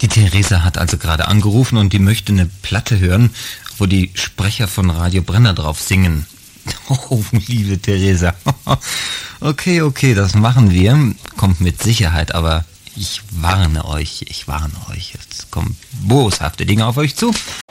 Die Theresa hat also gerade angerufen und die möchte eine Platte hören, wo die Sprecher von Radio Brenner drauf singen. Oh, liebe Theresa. Okay, das machen wir. Kommt mit Sicherheit, aber ich warne euch. Es kommen boshafte Dinge auf euch zu.